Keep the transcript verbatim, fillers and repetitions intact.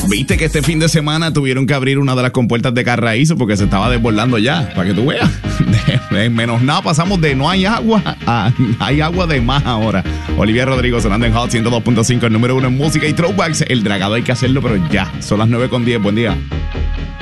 Viste que este fin de semana tuvieron que abrir una de las compuertas de Carraízo porque se estaba desbordando ya, para que tú veas. De, de menos nada pasamos de no hay agua a hay agua de más ahora. Olivia Rodrigo sonando en Hot ciento dos punto cinco, el número uno en música y throwbacks. El dragado hay que hacerlo, pero ya. Son las nueve con diez. Buen día.